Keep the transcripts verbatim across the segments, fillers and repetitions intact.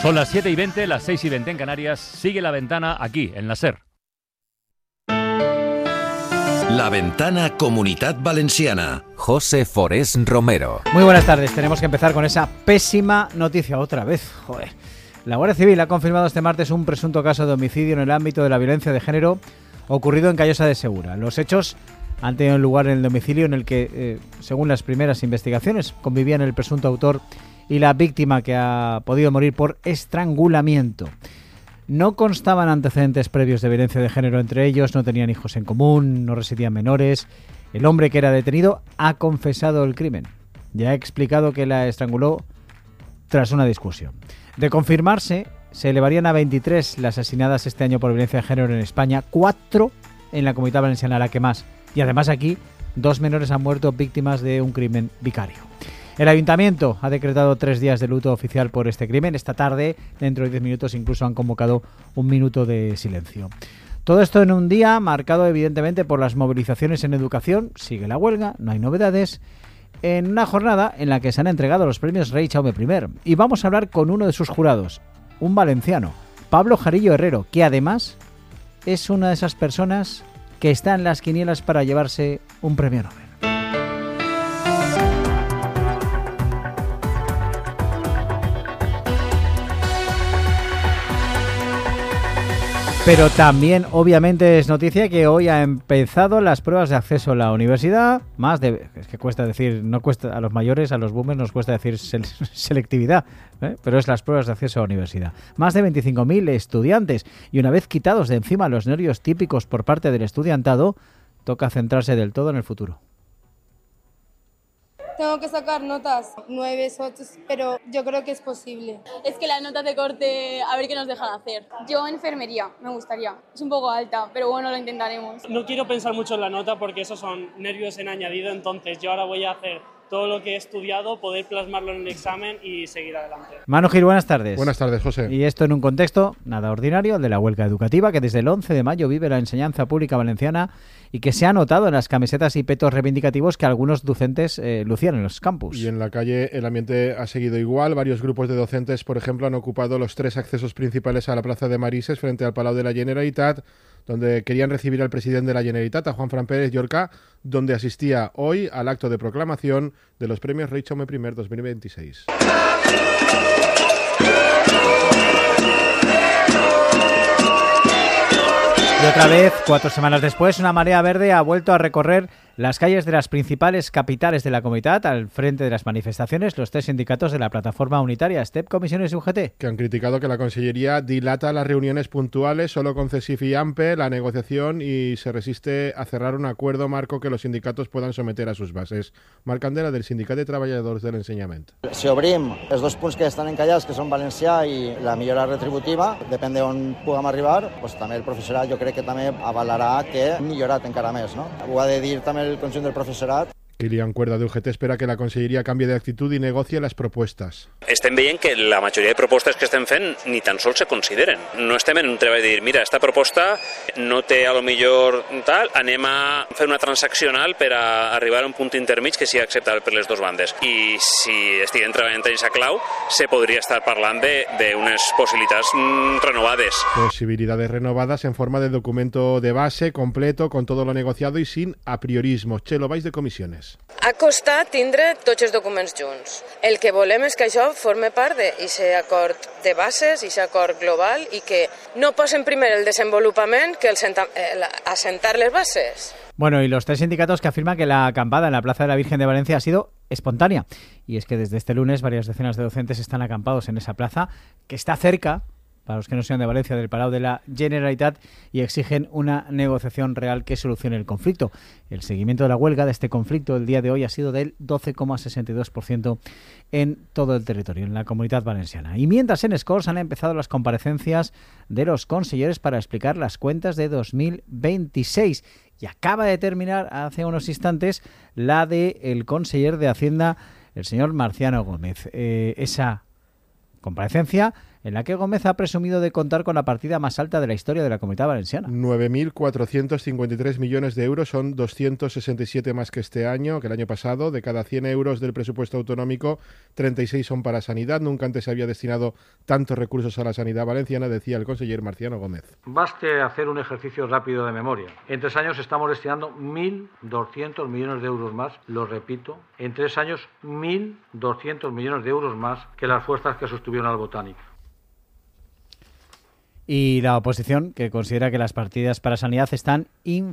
Son las siete y veinte, las seis y veinte en Canarias. Sigue La Ventana aquí, en la SER. La Ventana Comunitat Valenciana. José Forés Romero. Muy buenas tardes. Tenemos que empezar con esa pésima noticia otra vez. Joder. La Guardia Civil ha confirmado este martes un presunto caso de homicidio en el ámbito de la violencia de género ocurrido en Callosa de Segura. Los hechos han tenido lugar en el domicilio en el que, eh, según las primeras investigaciones, convivían el presunto autor y la víctima, que ha podido morir por estrangulamiento. No constaban antecedentes previos de violencia de género entre ellos, no tenían hijos en común, no residían menores. El hombre que era detenido ha confesado el crimen y ha explicado que la estranguló tras una discusión. De confirmarse, se elevarían a veintitrés las asesinadas este año por violencia de género en España, cuatro en la Comunidad Valenciana, la que más. Y además aquí, dos menores han muerto víctimas de un crimen vicario. El Ayuntamiento ha decretado tres días de luto oficial por este crimen. Esta tarde, dentro de diez minutos, incluso han convocado un minuto de silencio. Todo esto en un día marcado evidentemente por las movilizaciones en educación. Sigue la huelga, no hay novedades. En una jornada en la que se han entregado los premios Rey Jaume primero. Y vamos a hablar con uno de sus jurados, un valenciano, Pablo Jarillo Herrero, que además es una de esas personas que está en las quinielas para llevarse un premio Nobel. Pero también, obviamente, es noticia que hoy ha empezado las pruebas de acceso a la universidad. Más de... Es que cuesta decir... No cuesta... A los mayores, a los boomers, nos cuesta decir sel- selectividad. ¿eh? Pero es las pruebas de acceso a la universidad. Más de veinticinco mil estudiantes. Y una vez quitados de encima los nervios típicos por parte del estudiantado, toca centrarse del todo en el futuro. Tengo que sacar notas, nueve, ocho, pero yo creo que es posible. Es que las notas de corte, a ver qué nos dejan hacer. Yo enfermería, me gustaría. Es un poco alta, pero bueno, lo intentaremos. No quiero pensar mucho en la nota porque esos son nervios en añadido, entonces yo ahora voy a hacer todo lo que he estudiado, poder plasmarlo en el examen y seguir adelante. Manu Gil, buenas tardes. Buenas tardes, José. Y esto en un contexto nada ordinario, el de la huelga educativa, que desde el once de mayo vive la enseñanza pública valenciana y que se ha notado en las camisetas y petos reivindicativos que algunos docentes eh, lucían en los campus. Y en la calle el ambiente ha seguido igual. Varios grupos de docentes, por ejemplo, han ocupado los tres accesos principales a la plaza de Marises frente al Palau de la Generalitat, donde querían recibir al presidente de la Generalitat, a Juanfran Pérez Llorca, donde asistía hoy al acto de proclamación de los premios Rey Jaume primero dos mil veintiséis. Y otra vez, cuatro semanas después, una marea verde ha vuelto a recorrer las calles de las principales capitales de la comunidad. Al frente de las manifestaciones, los tres sindicatos de la plataforma unitaria STEP, Comisiones y U G T. Que han criticado que la Consellería dilata las reuniones puntuales solo con CESIF y AMPE, la negociación, y se resiste a cerrar un acuerdo marco que los sindicatos puedan someter a sus bases. Marc Candela, del Sindicat de Treballadors de l'Ensenyament. Si obrim els dos punts que estan encallats, que són valencià i la millora retributiva, depèn d'on puguem arribar, doncs també el professorat jo crec que també avalarà que hem millorat encara més, no? Ho ha de dir també el conjunt del professorat. Kilian Cuerda, de U G T, espera que la Conselleria cambie de actitud i negocie les propostes. Estem veient que la majoria de propostes que estem fent ni tan sols se consideren. No estem en un treball de dir, mira, esta proposta no té a lo millor tal, anem a fer una transaccional per a arribar a un punt intermig que sigui acceptable per les dues bandes. I si estiguem treballant en aquesta clau, se podria estar parlant d'unes possibilitats mm, renovades. Posibilidades renovadas en forma de documento de base, completo, con todo lo negociado y sin apriorismo. Chelo Valls, de Comisiones. Ha costat tindre tots els documents junts. El que volem és que això forme part d'aquest acord de bases, aquest acord global, i que no posen primer el desenvolupament que el senta, el assentar les bases. Bueno, y los tres sindicatos que afirman que la acampada en la Plaza de la Virgen de Valencia ha sido espontánea. Y es que desde este lunes varias decenas de docentes están acampados en esa plaza, que está cerca, para los que no sean de Valencia, del Palau de la Generalitat, y exigen una negociación real que solucione el conflicto. El seguimiento de la huelga de este conflicto el día de hoy ha sido del doce coma sesenta y dos por ciento en todo el territorio, en la Comunidad Valenciana. Y mientras en Escorts han empezado las comparecencias de los consejeros para explicar las cuentas de dos mil veintiséis. Y acaba de terminar hace unos instantes la del conseller de Hacienda, el señor Marciano Gómez. Eh, esa comparecencia en la que Gómez ha presumido de contar con la partida más alta de la historia de la Comunidad Valenciana. nueve mil cuatrocientos cincuenta y tres millones de euros, son doscientos sesenta y siete más que este año, que el año pasado. De cada cien euros del presupuesto autonómico, treinta y seis son para sanidad. Nunca antes se había destinado tantos recursos a la sanidad valenciana, decía el conseller Marciano Gómez. Baste hacer un ejercicio rápido de memoria. En tres años estamos destinando mil doscientos millones de euros más, lo repito, en tres años mil doscientos millones de euros más que las fuerzas que sostuvieron al Botánico. Y la oposición, que considera que las partidas para sanidad están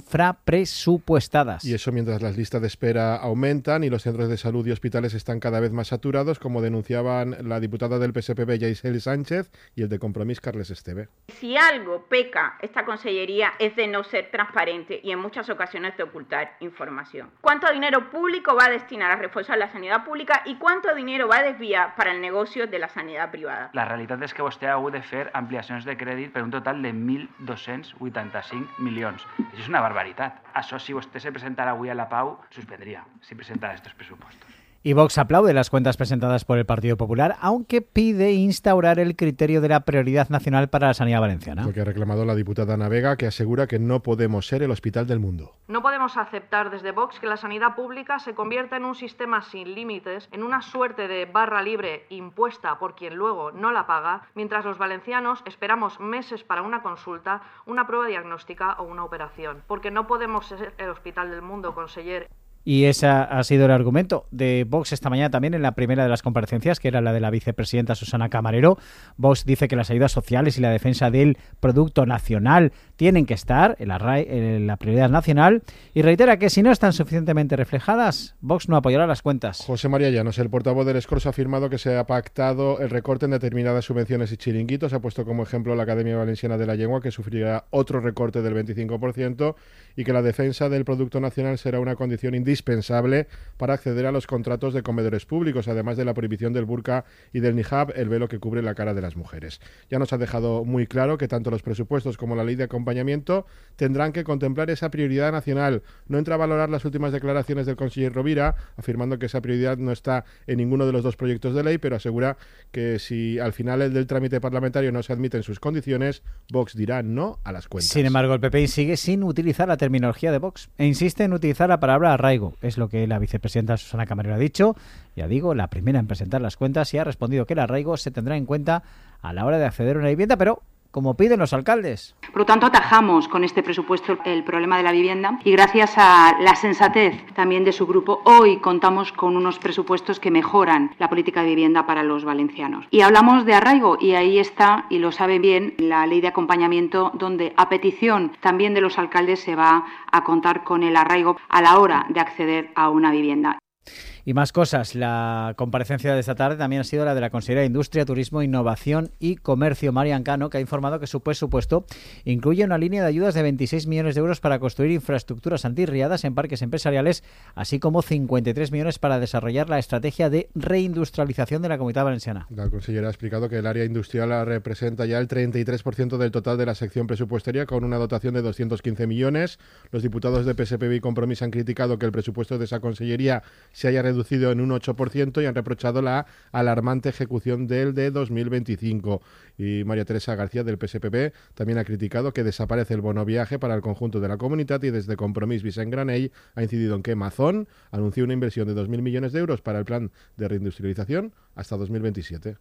infrapresupuestadas. Y eso mientras las listas de espera aumentan y los centros de salud y hospitales están cada vez más saturados, como denunciaban la diputada del P S P B, Yaisel Sánchez, y el de Compromís, Carles Esteve. Si algo peca esta consellería es de no ser transparente y en muchas ocasiones de ocultar información. ¿Cuánto dinero público va a destinar a reforzar la sanidad pública i cuánto dinero va a desviar para el negocio de la sanidad privada? La realitat és que vostè ha hagut de fer ampliacions de crèdit per un total de mil dos-cents vuitanta-cinc milions. Això és una barbaritat. Això, si vostè se presentara avui a la Pau, suspendria, si presentara estos presupuestos. Y Vox aplaude las cuentas presentadas por el Partido Popular, aunque pide instaurar el criterio de la prioridad nacional para la sanidad valenciana. Lo que ha reclamado la diputada Ana Vega, que asegura que no podemos ser el hospital del mundo. No podemos aceptar desde Vox que la sanidad pública se convierta en un sistema sin límites, en una suerte de barra libre impuesta por quien luego no la paga, mientras los valencianos esperamos meses para una consulta, una prueba diagnóstica o una operación. Porque no podemos ser el hospital del mundo, conseller. Y ese ha sido el argumento de Vox esta mañana también en la primera de las comparecencias, que era la de la vicepresidenta Susana Camarero. Vox dice que las ayudas sociales y la defensa del producto nacional tienen que estar en la, en la prioridad nacional y reitera que si no están suficientemente reflejadas, Vox no apoyará las cuentas. José María Llanos, el portavoz del Escorzo, ha afirmado que se ha pactado el recorte en determinadas subvenciones y chiringuitos. Ha puesto como ejemplo la Academia Valenciana de la Lengua, que sufrirá otro recorte del veinticinco por ciento, y que la defensa del producto nacional será una condición indispensable indispensable para acceder a los contratos de comedores públicos, además de la prohibición del burka y del niqab, el velo que cubre la cara de las mujeres. Ya nos ha dejado muy claro que tanto los presupuestos como la ley de acompañamiento tendrán que contemplar esa prioridad nacional. No entra a valorar las últimas declaraciones del conseller Rovira, afirmando que esa prioridad no está en ninguno de los dos proyectos de ley, pero asegura que si al final el del trámite parlamentario no se admite en sus condiciones, Vox dirá no a las cuentas. Sin embargo, el P P sigue sin utilizar la terminología de Vox e insiste en utilizar la palabra arraigo. Es lo que la vicepresidenta Susana Camarero ha dicho. Ya digo, la primera en presentar las cuentas, y ha respondido que el arraigo se tendrá en cuenta a la hora de acceder a una vivienda, pero como piden los alcaldes. Por lo tanto, atajamos con este presupuesto el problema de la vivienda y gracias a la sensatez también de su grupo, hoy contamos con unos presupuestos que mejoran la política de vivienda para los valencianos. Y hablamos de arraigo y ahí está, y lo sabe bien, la ley de acompañamiento, donde a petición también de los alcaldes se va a contar con el arraigo a la hora de acceder a una vivienda. Y más cosas. La comparecencia de esta tarde también ha sido la de la consejera de Industria, Turismo, Innovación y Comercio, Marian Cano, que ha informado que su presupuesto incluye una línea de ayudas de veintiséis millones de euros para construir infraestructuras antirriadas en parques empresariales, así como cincuenta y tres millones para desarrollar la estrategia de reindustrialización de la Comunidad Valenciana. La consejera ha explicado que el área industrial representa ya el treinta y tres por ciento del total de la sección presupuestaria, con una dotación de doscientos quince millones. Los diputados de P S P B y Compromís han criticado que el presupuesto de esa consellería se haya reducido reducido en un ocho por ciento y han reprochado la alarmante ejecución del de dos mil veinticinco. Y María Teresa García, del P S P B, también ha criticado que desaparece el bono viaje para el conjunto de la comunidad, y desde Compromís Vicent Granell ha incidido en que Mazón anunció una inversión de dos mil millones de euros para el plan de reindustrialización hasta dos mil veintisiete.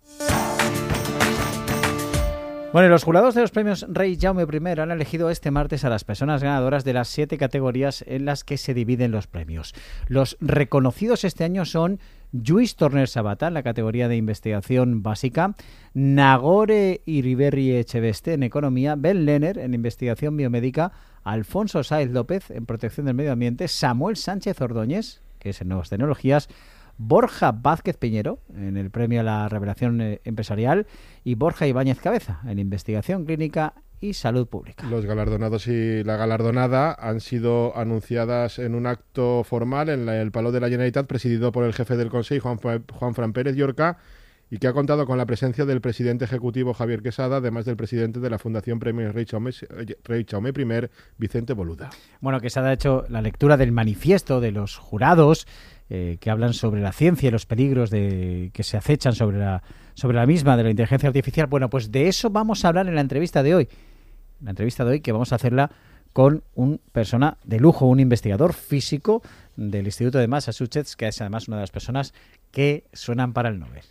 Bueno, los jurados de los premios Rey Jaume primero han elegido este martes a las personas ganadoras de las siete categorías en las que se dividen los premios. Los reconocidos este año son Lluís Torner Sabata en la categoría de investigación básica, Nagore Iriberri Echeveste en economía, Ben Lenner en investigación biomédica, Alfonso Sáez López en protección del medio ambiente, Samuel Sánchez Ordóñez, que es en nuevas tecnologías, Borja Vázquez Piñero en el premio a la revelación empresarial y Borja Ibáñez Cabeza en investigación clínica y salud pública. Los galardonados y la galardonada han sido anunciadas en un acto formal en la, el Palau de la Generalitat, presidido por el jefe del Consejo, Juan, Juanfran Pérez Llorca, y que ha contado con la presencia del presidente ejecutivo Javier Quesada, además del presidente de la Fundación Premios Rey Jaume, Rey Jaume primero, Vicente Boluda. Bueno, Quesada ha hecho la lectura del manifiesto de los jurados eh, que hablan sobre la ciencia y los peligros de que se acechan sobre la sobre la misma, de la inteligencia artificial. Bueno, pues de eso vamos a hablar en la entrevista de hoy. La entrevista de hoy que vamos a hacerla con un persona de lujo, un investigador físico del Instituto de Massachusetts, que es además una de las personas que suenan para el Nobel.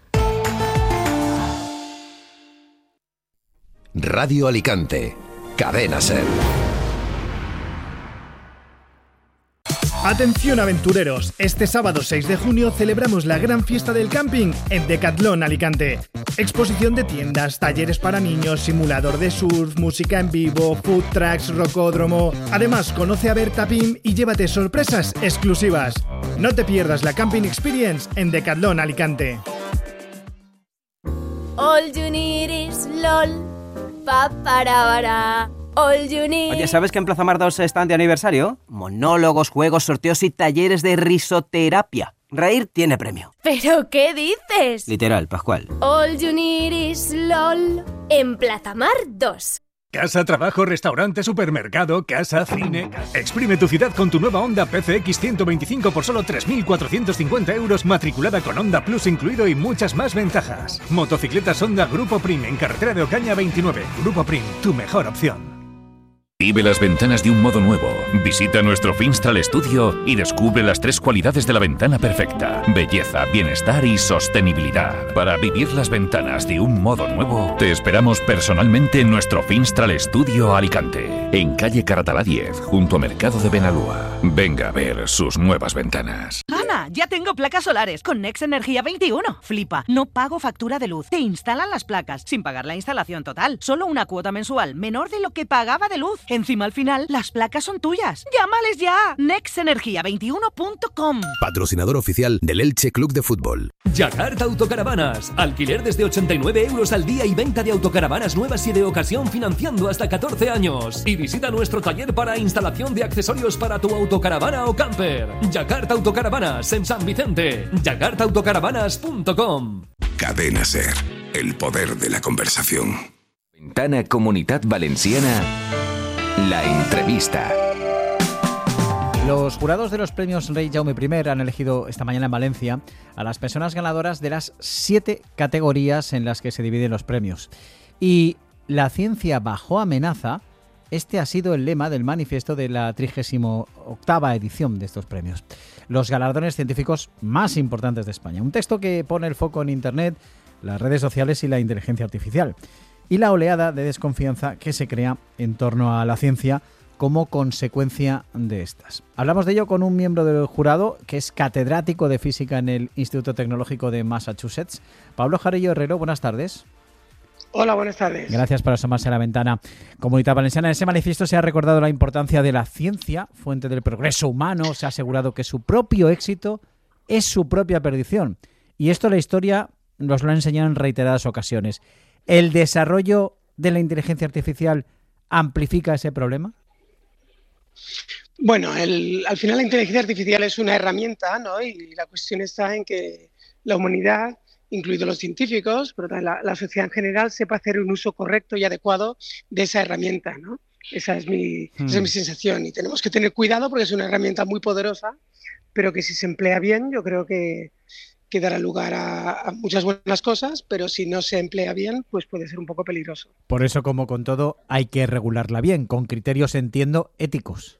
Radio Alicante, Cadena SER. Atención aventureros, este sábado seis de junio celebramos la gran fiesta del camping en Decathlon Alicante. Exposición de tiendas, talleres para niños, simulador de surf, música en vivo, food trucks, rocódromo. Además, conoce a Berta Pim y llévate sorpresas exclusivas. No te pierdas la Camping Experience en Decathlon Alicante. All you need is LOL, pa para para. All you need. Oye, ¿sabes que en Plaza Mar dos están de aniversario? Monólogos, juegos, sorteos y talleres de risoterapia. Reír tiene premio. ¿Pero qué dices? Literal, Pascual. All you need is LOL en Plaza Mar dos. Casa, trabajo, restaurante, supermercado, casa, cine... Exprime tu ciudad con tu nueva Honda P C X ciento veinticinco por solo tres mil cuatrocientos cincuenta euros, matriculada con Honda Plus incluido y muchas más ventajas. Motocicletas Honda Grupo Prim en carretera de Ocaña veintinueve. Grupo Prim, tu mejor opción. Vive las ventanas de un modo nuevo. Visita nuestro Finstral Studio y descubre las tres cualidades de la ventana perfecta: belleza, bienestar y sostenibilidad. Para vivir las ventanas de un modo nuevo, te esperamos personalmente en nuestro Finstral Studio Alicante, en calle Caratalá diez, junto a Mercado de Benalúa. Venga a ver sus nuevas ventanas. Ana, ya tengo placas solares con Next Energía veintiuno. Flipa, no pago factura de luz. Te instalan las placas sin pagar la instalación total. Solo una cuota mensual menor de lo que pagaba de luz. Encima, al final, las placas son tuyas. ¡Llámales ya! next energía veintiuno punto com. Patrocinador oficial del Elche Club de Fútbol. Yakarta Autocaravanas. Alquiler desde ochenta y nueve euros al día y venta de autocaravanas nuevas y de ocasión financiando hasta catorce años. Y visita nuestro taller para instalación de accesorios para tu autocaravana o camper. Yakarta Autocaravanas en San Vicente. yakarta autocaravanas punto com. Cadena SER. El poder de la conversación. Ventana Comunitat Valenciana. La entrevista. Los jurados de los premios Rey Jaume primero han elegido esta mañana en Valencia a las personas ganadoras de las siete categorías en las que se dividen los premios. Y la ciencia bajo amenaza, este ha sido el lema del manifiesto de la trigésima octava edición de estos premios. Los galardones científicos más importantes de España. Un texto que pone el foco en Internet, las redes sociales y la inteligencia artificial. Y la oleada de desconfianza que se crea en torno a la ciencia como consecuencia de estas. Hablamos de ello con un miembro del jurado que es catedrático de física en el Instituto Tecnológico de Massachusetts. Pablo Jarillo Herrero, buenas tardes. Hola, buenas tardes. Gracias por asomarse a la ventana. Comunitat Valenciana, en ese manifiesto se ha recordado la importancia de la ciencia, fuente del progreso humano. Se ha asegurado que su propio éxito es su propia perdición. Y esto la historia nos lo ha enseñado en reiteradas ocasiones. ¿El desarrollo de la inteligencia artificial amplifica ese problema? Bueno, el, al final la inteligencia artificial es una herramienta, ¿no? Y la cuestión está en que la humanidad, incluidos los científicos, pero también la, la sociedad en general, sepa hacer un uso correcto y adecuado de esa herramienta, ¿no? Esa es mi, hmm. esa es mi sensación. Y tenemos que tener cuidado porque es una herramienta muy poderosa, pero que si se emplea bien, yo creo que que dará lugar a, a muchas buenas cosas, pero si no se emplea bien, pues puede ser un poco peligroso. Por eso, como con todo, hay que regularla bien, con criterios, entiendo, éticos.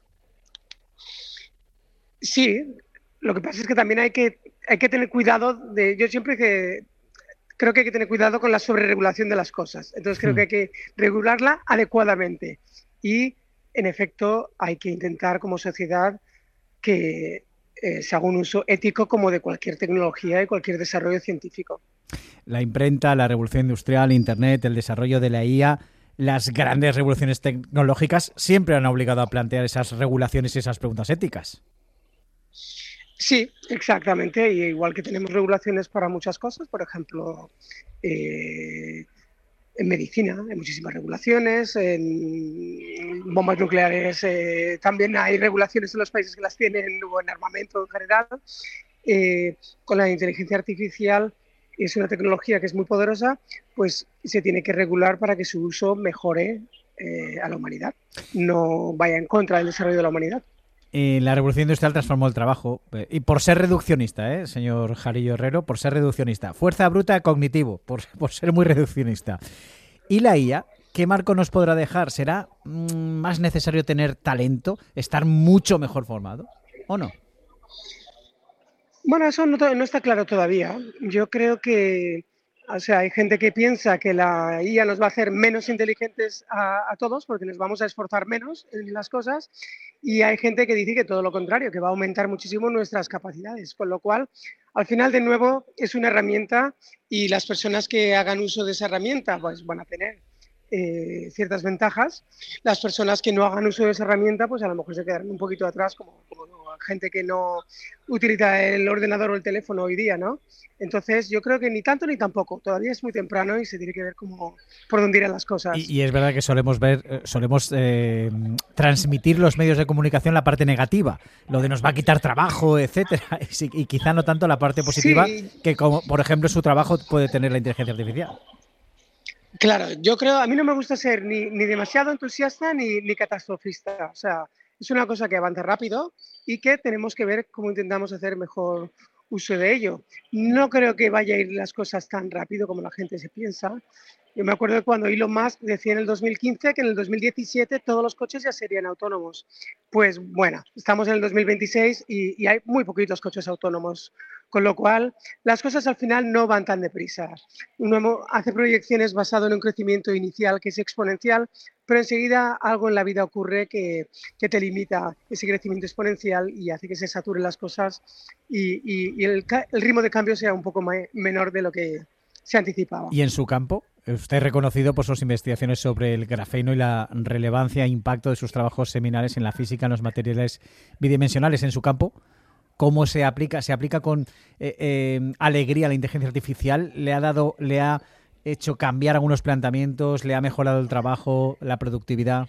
Sí, lo que pasa es que también hay que, hay que tener cuidado de... Yo siempre que creo que hay que tener cuidado con la sobreregulación de las cosas. Entonces creo hmm. que hay que regularla adecuadamente. Y, en efecto, hay que intentar como sociedad que Eh, se haga un uso ético como de cualquier tecnología y cualquier desarrollo científico. La imprenta, la revolución industrial, Internet, el desarrollo de la I A, las grandes revoluciones tecnológicas siempre han obligado a plantear esas regulaciones y esas preguntas éticas. Sí, exactamente. Y igual que tenemos regulaciones para muchas cosas, por ejemplo, eh, en medicina hay muchísimas regulaciones, en bombas nucleares eh, también hay regulaciones en los países que las tienen, o en armamento en general. Eh, con la inteligencia artificial es una tecnología que es muy poderosa, pues se tiene que regular para que su uso mejore eh, a la humanidad, no vaya en contra del desarrollo de la humanidad. Eh, la revolución industrial transformó el trabajo. Eh, y por ser reduccionista, ¿eh, señor Jarillo Herrero? Por ser reduccionista. Fuerza bruta cognitivo, por, por ser muy reduccionista. ¿Y la I A? ¿Qué marco nos podrá dejar? ¿Será mmm, más necesario tener talento? ¿Estar mucho mejor formado? ¿O no? Bueno, eso no, no está claro todavía. Yo creo que, o sea, hay gente que piensa que la I A nos va a hacer menos inteligentes a, a todos porque nos vamos a esforzar menos en las cosas, y hay gente que dice que todo lo contrario, que va a aumentar muchísimo nuestras capacidades, con lo cual, al final, de nuevo, es una herramienta y las personas que hagan uso de esa herramienta pues van a tener eh, ciertas ventajas. Las personas que no hagan uso de esa herramienta pues a lo mejor se quedarán un poquito atrás, como, como gente que no utiliza el ordenador o el teléfono hoy día, ¿no? Entonces, yo creo que ni tanto ni tampoco. Todavía es muy temprano y se tiene que ver cómo, por dónde irán las cosas. Y, y es verdad que solemos ver, solemos eh, transmitir los medios de comunicación la parte negativa, lo de nos va a quitar trabajo, etcétera, y, y quizá no tanto la parte positiva, sí, que como por ejemplo su trabajo puede tener la inteligencia artificial. Claro, yo creo, a mí no me gusta ser ni, ni demasiado entusiasta ni, ni catastrofista. O sea, es una cosa que avanza rápido y que tenemos que ver cómo intentamos hacer mejor uso de ello. No creo que vaya a ir las cosas tan rápido como la gente se piensa. Yo me acuerdo de cuando Elon Musk decía en el dos mil quince que en el dos mil diecisiete todos los coches ya serían autónomos. Pues bueno, estamos en el dos mil veintiséis y, y hay muy poquitos coches autónomos, con lo cual las cosas al final no van tan deprisa. Uno hace proyecciones basado en un crecimiento inicial que es exponencial, pero enseguida algo en la vida ocurre que, que te limita ese crecimiento exponencial y hace que se saturen las cosas y, y, y el, el ritmo de cambio sea un poco menor de lo que se anticipaba. ¿Y en su campo? Usted es reconocido por sus investigaciones sobre el grafeno y la relevancia e impacto de sus trabajos seminales en la física en los materiales bidimensionales. En su campo, ¿cómo se aplica? ¿Se aplica con eh, eh, alegría la inteligencia artificial? ¿Le ha dado, le ha hecho cambiar algunos planteamientos? ¿Le ha mejorado el trabajo, la productividad?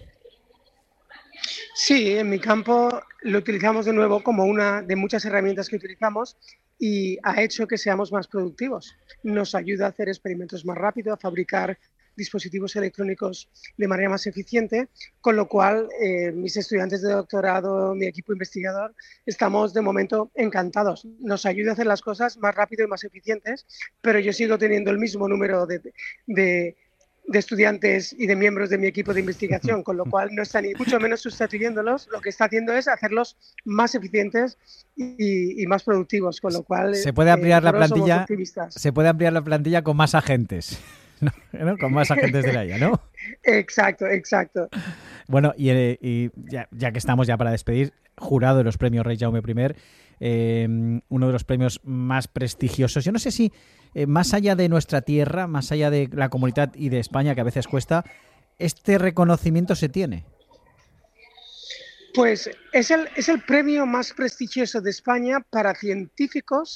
Sí, en mi campo lo utilizamos de nuevo como una de muchas herramientas que utilizamos y ha hecho que seamos más productivos. Nos ayuda a hacer experimentos más rápido, a fabricar dispositivos electrónicos de manera más eficiente, con lo cual eh, mis estudiantes de doctorado, mi equipo investigador, estamos de momento encantados. Nos ayuda a hacer las cosas más rápido y más eficientes, pero yo sigo teniendo el mismo número de, de, de estudiantes y de miembros de mi equipo de investigación, con lo cual no está ni mucho menos sustituyéndolos, lo que está haciendo es hacerlos más eficientes y, y más productivos, con lo cual se puede ampliar eh, la plantilla, se puede ampliar la plantilla con más agentes. No, ¿no? Con más agentes de la I A, ¿no? Exacto, exacto. Bueno, y, y ya, ya que estamos ya para despedir, jurado de los premios Rey Jaume primero, eh, uno de los premios más prestigiosos. Yo no sé si eh, más allá de nuestra tierra, más allá de la comunidad y de España, que a veces cuesta, ¿este reconocimiento se tiene? Pues es el, es el premio más prestigioso de España para científicos